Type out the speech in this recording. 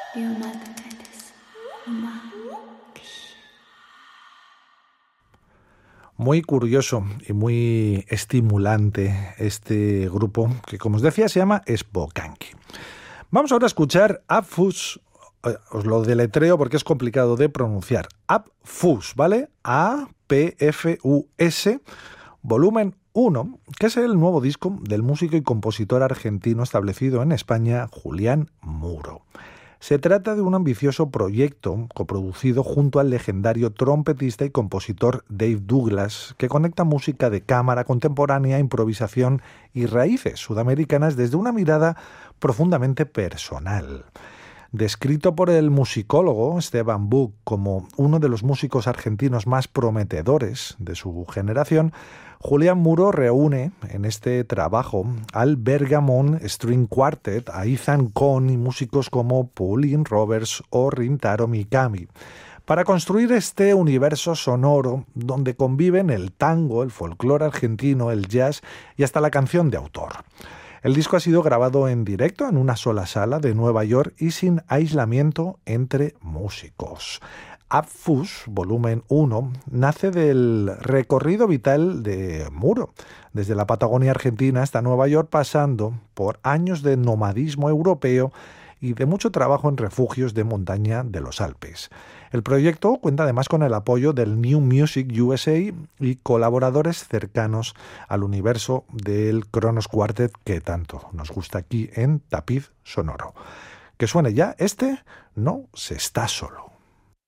Muy curioso y muy estimulante este grupo que, como os decía, se llama Spokanki. Vamos ahora a escuchar Apfus. Os lo deletreo porque es complicado de pronunciar. Apfus, ¿vale? A-P-F-U-S, volumen 1, que es el nuevo disco del músico y compositor argentino establecido en España, Julián Muro. Se trata de un ambicioso proyecto coproducido junto al legendario trompetista y compositor Dave Douglas, que conecta música de cámara contemporánea, improvisación y raíces sudamericanas desde una mirada profundamente personal. Descrito por el musicólogo Esteban Buch como uno de los músicos argentinos más prometedores de su generación, Julián Muro reúne en este trabajo al Bergamon String Quartet, a Ethan Cohn y músicos como Pauline Roberts o Rintaro Mikami, para construir este universo sonoro donde conviven el tango, el folclore argentino, el jazz y hasta la canción de autor. El disco ha sido grabado en directo en una sola sala de Nueva York y sin aislamiento entre músicos. Apfus, volumen 1, nace del recorrido vital de Muro, desde la Patagonia Argentina hasta Nueva York, pasando por años de nomadismo europeo y de mucho trabajo en refugios de montaña de los Alpes. El proyecto cuenta además con el apoyo del New Music USA y colaboradores cercanos al universo del Kronos Quartet que tanto nos gusta aquí en Tapiz Sonoro. Que suene ya este No se está solo.